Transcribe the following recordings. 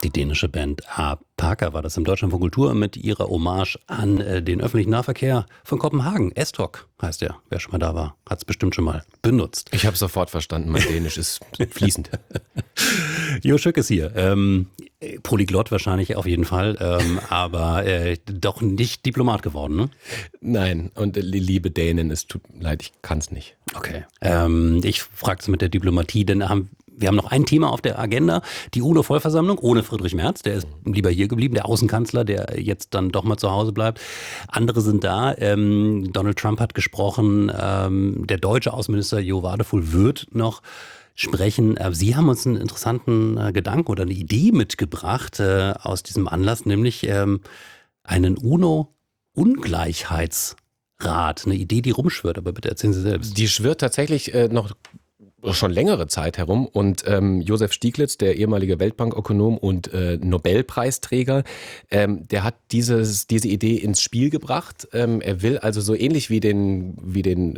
Die dänische Band Parker war das im Deutschlandfunk Kultur mit ihrer Hommage an den öffentlichen Nahverkehr von Kopenhagen. S-Tok heißt der. Wer schon mal da war, hat es bestimmt schon mal benutzt. Ich habe sofort verstanden, mein Dänisch ist fließend. Jo Schück ist hier. Polyglott wahrscheinlich auf jeden Fall, aber doch nicht Diplomat geworden, ne? Nein, und liebe Dänen, es tut mir leid, ich kann es nicht. Okay. Ich frage es mit der Diplomatie, denn wir haben noch ein Thema auf der Agenda, die UNO-Vollversammlung ohne Friedrich Merz, der ist lieber hier geblieben, der Außenkanzler, der jetzt dann doch mal zu Hause bleibt. Andere sind da. Donald Trump hat gesprochen, der deutsche Außenminister Jo Wadefuhl wird noch sprechen. Sie haben uns einen interessanten Gedanken oder eine Idee mitgebracht aus diesem Anlass, nämlich einen UNO-Ungleichheitsrat. Eine Idee, die rumschwirrt, aber bitte erzählen Sie selbst. Die schwirrt tatsächlich noch schon längere Zeit herum und Josef Stieglitz, der ehemalige Weltbankökonom und Nobelpreisträger, der hat diese Idee ins Spiel gebracht. Er will also so ähnlich wie den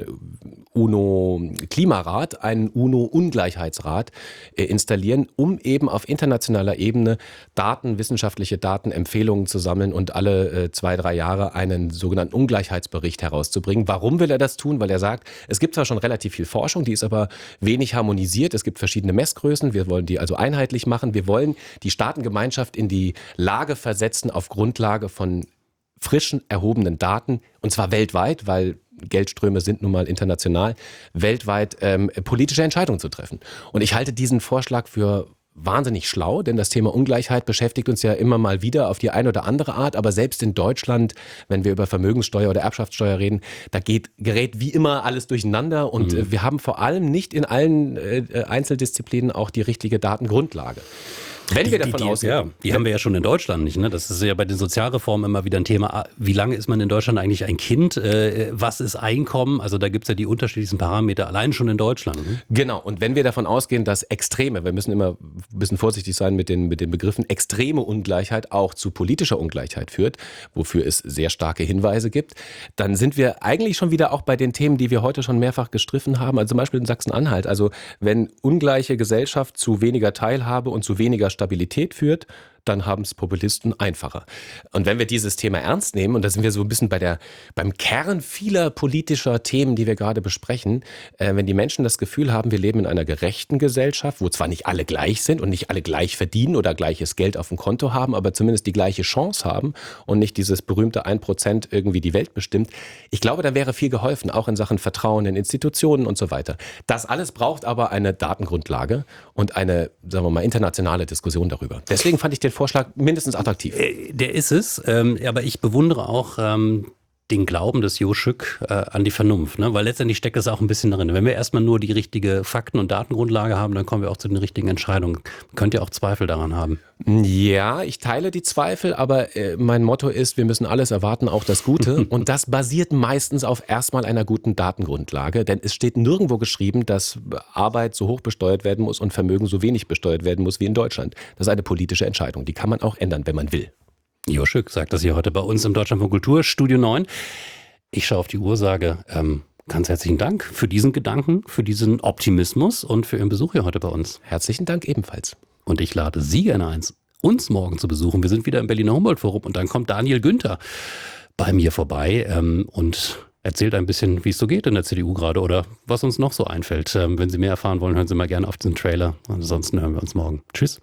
UNO-Klimarat einen UNO-Ungleichheitsrat installieren, um eben auf internationaler Ebene wissenschaftliche Daten, Empfehlungen zu sammeln und alle 2-3 Jahre einen sogenannten Ungleichheitsbericht herauszubringen. Warum will er das tun? Weil er sagt, es gibt zwar schon relativ viel Forschung, die ist aber wenig harmonisiert. Es gibt verschiedene Messgrößen. Wir wollen die also einheitlich machen. Wir wollen die Staatengemeinschaft in die Lage versetzen, auf Grundlage von frischen erhobenen Daten, und zwar weltweit, weil Geldströme sind nun mal international, weltweit politische Entscheidungen zu treffen. Und ich halte diesen Vorschlag für wahnsinnig schlau, denn das Thema Ungleichheit beschäftigt uns ja immer mal wieder auf die eine oder andere Art, aber selbst in Deutschland, wenn wir über Vermögenssteuer oder Erbschaftssteuer reden, da gerät wie immer alles durcheinander und wir haben vor allem nicht in allen Einzeldisziplinen auch die richtige Datengrundlage. Wenn wir davon ausgehen. Die haben wir ja schon in Deutschland nicht. Ne? Das ist ja bei den Sozialreformen immer wieder ein Thema. Wie lange ist man in Deutschland eigentlich ein Kind? Was ist Einkommen? Also da gibt es ja die unterschiedlichsten Parameter, allein schon in Deutschland. Ne? Genau. Und wenn wir davon ausgehen, dass wir müssen immer ein bisschen vorsichtig sein mit den Begriffen, extreme Ungleichheit auch zu politischer Ungleichheit führt, wofür es sehr starke Hinweise gibt, dann sind wir eigentlich schon wieder auch bei den Themen, die wir heute schon mehrfach gestriffen haben. Also zum Beispiel in Sachsen-Anhalt. Also wenn ungleiche Gesellschaft zu weniger Teilhabe und zu weniger Stabilität führt, dann haben es Populisten einfacher. Und wenn wir dieses Thema ernst nehmen, und da sind wir so ein bisschen beim Kern vieler politischer Themen, die wir gerade besprechen, wenn die Menschen das Gefühl haben, wir leben in einer gerechten Gesellschaft, wo zwar nicht alle gleich sind und nicht alle gleich verdienen oder gleiches Geld auf dem Konto haben, aber zumindest die gleiche Chance haben und nicht dieses berühmte 1% irgendwie die Welt bestimmt, ich glaube, da wäre viel geholfen, auch in Sachen Vertrauen in Institutionen und so weiter. Das alles braucht aber eine Datengrundlage und eine, sagen wir mal, internationale Diskussion darüber. Deswegen fand ich den Vorschlag mindestens attraktiv. Der ist es, aber ich bewundere auch den Glauben des Jo Schück an die Vernunft, ne? Weil letztendlich steckt das auch ein bisschen darin. Wenn wir erstmal nur die richtige Fakten- und Datengrundlage haben, dann kommen wir auch zu den richtigen Entscheidungen. Man könnte ja auch Zweifel daran haben. Ja, ich teile die Zweifel, aber mein Motto ist, wir müssen alles erwarten, auch das Gute. Und das basiert meistens auf erstmal einer guten Datengrundlage, denn es steht nirgendwo geschrieben, dass Arbeit so hoch besteuert werden muss und Vermögen so wenig besteuert werden muss wie in Deutschland. Das ist eine politische Entscheidung, die kann man auch ändern, wenn man will. Jo Schück sagt das hier heute bei uns im Deutschlandfunk Kultur, Studio 9. Ich schaue auf die Uhr, sage ganz herzlichen Dank für diesen Gedanken, für diesen Optimismus und für Ihren Besuch hier heute bei uns. Herzlichen Dank ebenfalls. Und ich lade Sie gerne ein, uns morgen zu besuchen. Wir sind wieder im Berliner Humboldt-Forum und dann kommt Daniel Günther bei mir vorbei und erzählt ein bisschen, wie es so geht in der CDU gerade oder was uns noch so einfällt. Wenn Sie mehr erfahren wollen, hören Sie mal gerne auf den Trailer. Ansonsten hören wir uns morgen. Tschüss.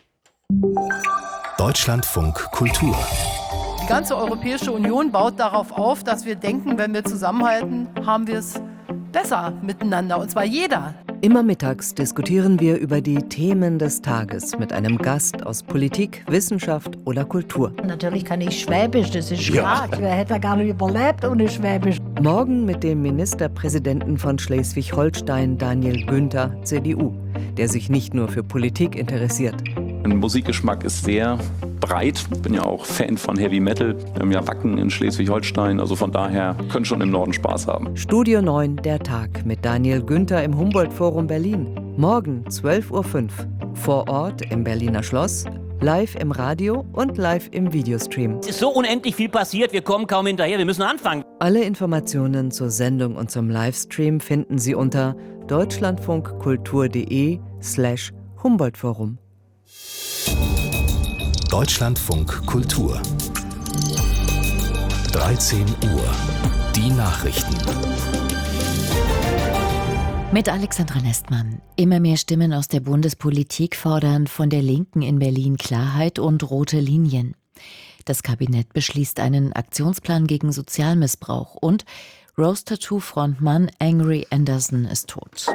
Deutschlandfunk Kultur. Die ganze Europäische Union baut darauf auf, dass wir denken, wenn wir zusammenhalten, haben wir es besser miteinander. Und zwar jeder. Immer mittags diskutieren wir über die Themen des Tages mit einem Gast aus Politik, Wissenschaft oder Kultur. Natürlich kann ich Schwäbisch, das ist klar. Ich hätte gar nicht überlebt ohne Schwäbisch. Morgen mit dem Ministerpräsidenten von Schleswig-Holstein, Daniel Günther, CDU, der sich nicht nur für Politik interessiert. Mein Musikgeschmack ist sehr breit. Ich bin ja auch Fan von Heavy Metal. Wir haben ja Wacken in Schleswig-Holstein. Also von daher können schon im Norden Spaß haben. Studio 9, der Tag mit Daniel Günther im Humboldt-Forum Berlin. Morgen 12.05 Uhr. Vor Ort im Berliner Schloss, live im Radio und live im Videostream. Es ist so unendlich viel passiert, wir kommen kaum hinterher, wir müssen anfangen. Alle Informationen zur Sendung und zum Livestream finden Sie unter deutschlandfunkkultur.de/Humboldt-Forum. Deutschlandfunk Kultur 13 Uhr. Die Nachrichten. Mit Alexandra Nestmann. Immer mehr Stimmen aus der Bundespolitik fordern von der Linken in Berlin Klarheit und rote Linien. Das Kabinett beschließt einen Aktionsplan gegen Sozialmissbrauch und Rose Tattoo-Frontmann Angry Anderson ist tot.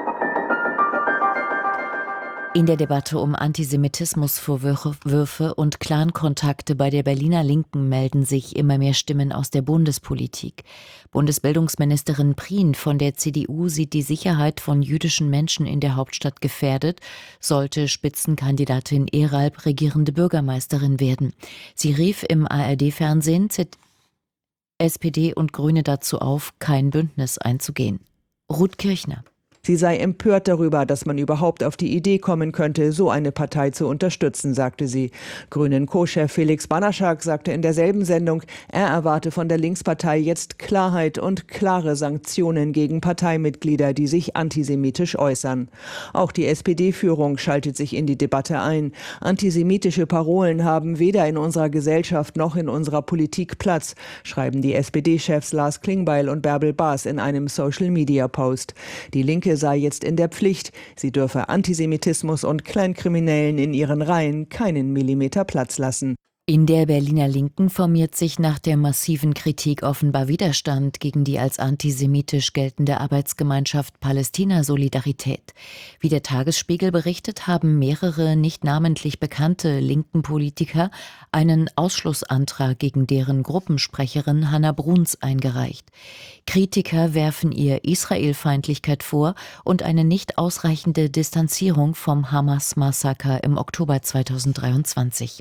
In der Debatte um Antisemitismusvorwürfe und Clankontakte bei der Berliner Linken melden sich immer mehr Stimmen aus der Bundespolitik. Bundesbildungsministerin Prien von der CDU sieht die Sicherheit von jüdischen Menschen in der Hauptstadt gefährdet, sollte Spitzenkandidatin Eralb regierende Bürgermeisterin werden. Sie rief im ARD-Fernsehen SPD und Grüne dazu auf, kein Bündnis einzugehen. Ruth Kirchner. Sie sei empört darüber, dass man überhaupt auf die Idee kommen könnte, so eine Partei zu unterstützen, sagte sie. Grünen-Co-Chef Felix Banaschak sagte in derselben Sendung, er erwarte von der Linkspartei jetzt Klarheit und klare Sanktionen gegen Parteimitglieder, die sich antisemitisch äußern. Auch die SPD-Führung schaltet sich in die Debatte ein. Antisemitische Parolen haben weder in unserer Gesellschaft noch in unserer Politik Platz, schreiben die SPD-Chefs Lars Klingbeil und Bärbel Baas in einem Social-Media-Post. Die Linke sei jetzt in der Pflicht. Sie dürfe Antisemitismus und Kleinkriminellen in ihren Reihen keinen Millimeter Platz lassen. In der Berliner Linken formiert sich nach der massiven Kritik offenbar Widerstand gegen die als antisemitisch geltende Arbeitsgemeinschaft Palästina-Solidarität. Wie der Tagesspiegel berichtet, haben mehrere nicht namentlich bekannte linken Politiker einen Ausschlussantrag gegen deren Gruppensprecherin Hannah Bruns eingereicht. Kritiker werfen ihr Israelfeindlichkeit vor und eine nicht ausreichende Distanzierung vom Hamas-Massaker im Oktober 2023.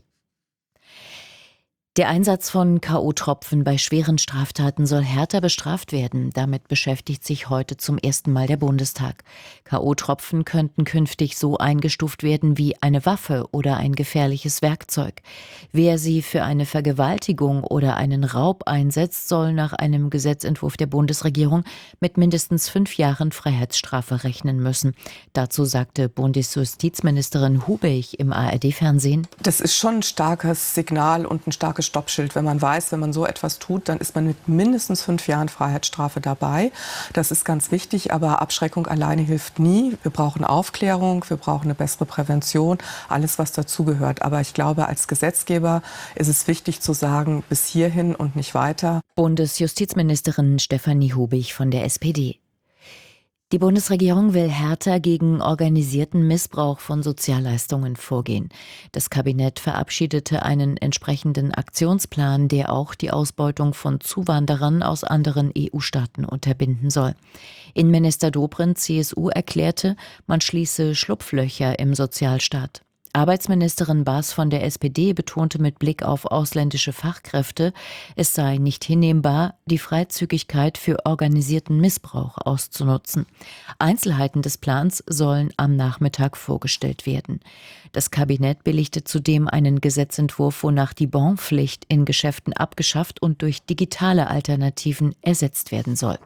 Der Einsatz von K.O.-Tropfen bei schweren Straftaten soll härter bestraft werden. Damit beschäftigt sich heute zum ersten Mal der Bundestag. K.O.-Tropfen könnten künftig so eingestuft werden wie eine Waffe oder ein gefährliches Werkzeug. Wer sie für eine Vergewaltigung oder einen Raub einsetzt, soll nach einem Gesetzentwurf der Bundesregierung mit mindestens 5 Jahren Freiheitsstrafe rechnen müssen. Dazu sagte Bundesjustizministerin Hubich im ARD-Fernsehen: Das ist schon ein starkes Signal und ein starkes Stoppschild. Wenn man weiß, wenn man so etwas tut, dann ist man mit mindestens 5 Jahren Freiheitsstrafe dabei. Das ist ganz wichtig, aber Abschreckung alleine hilft nie. Wir brauchen Aufklärung, wir brauchen eine bessere Prävention, alles, was dazugehört. Aber ich glaube, als Gesetzgeber ist es wichtig zu sagen, bis hierhin und nicht weiter. Bundesjustizministerin Stefanie Hubich von der SPD. Die Bundesregierung will härter gegen organisierten Missbrauch von Sozialleistungen vorgehen. Das Kabinett verabschiedete einen entsprechenden Aktionsplan, der auch die Ausbeutung von Zuwanderern aus anderen EU-Staaten unterbinden soll. Innenminister Dobrindt, CSU, erklärte, man schließe Schlupflöcher im Sozialstaat. Arbeitsministerin Baas von der SPD betonte mit Blick auf ausländische Fachkräfte, es sei nicht hinnehmbar, die Freizügigkeit für organisierten Missbrauch auszunutzen. Einzelheiten des Plans sollen am Nachmittag vorgestellt werden. Das Kabinett billigte zudem einen Gesetzentwurf, wonach die Bonpflicht in Geschäften abgeschafft und durch digitale Alternativen ersetzt werden soll.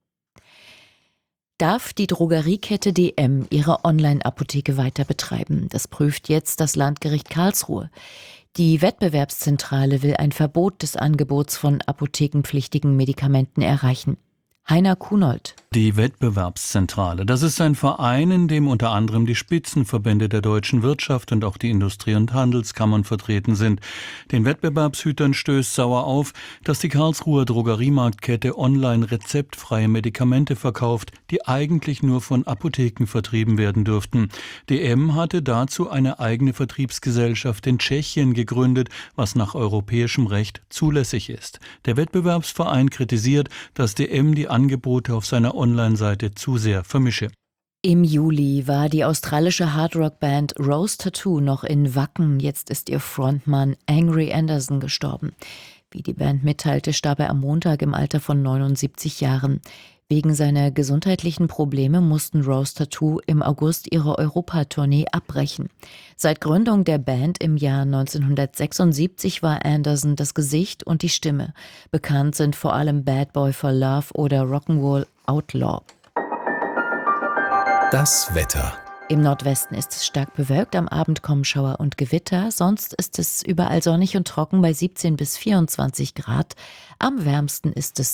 Darf die Drogeriekette DM ihre Online-Apotheke weiter betreiben? Das prüft jetzt das Landgericht Karlsruhe. Die Wettbewerbszentrale will ein Verbot des Angebots von apothekenpflichtigen Medikamenten erreichen. Heiner Kunold. Die Wettbewerbszentrale, das ist ein Verein, in dem unter anderem die Spitzenverbände der deutschen Wirtschaft und auch die Industrie- und Handelskammern vertreten sind. Den Wettbewerbshütern stößt sauer auf, dass die Karlsruher Drogeriemarktkette online rezeptfreie Medikamente verkauft, die eigentlich nur von Apotheken vertrieben werden dürften. DM hatte dazu eine eigene Vertriebsgesellschaft in Tschechien gegründet, was nach europäischem Recht zulässig ist. Der Wettbewerbsverein kritisiert, dass DM die Angebote auf seiner Online-Seite zu sehr vermische. Im Juli war die australische Hardrock-Band Rose Tattoo noch in Wacken. Jetzt ist ihr Frontmann Angry Anderson gestorben. Wie die Band mitteilte, starb er am Montag im Alter von 79 Jahren. Wegen seiner gesundheitlichen Probleme mussten Rose Tattoo im August ihre Europatournee abbrechen. Seit Gründung der Band im Jahr 1976 war Anderson das Gesicht und die Stimme. Bekannt sind vor allem Bad Boy for Love oder Rock'n'Roll Outlaw. Das Wetter. Im Nordwesten ist es stark bewölkt, am Abend kommen Schauer und Gewitter, sonst ist es überall sonnig und trocken bei 17 bis 24 Grad. Am wärmsten ist es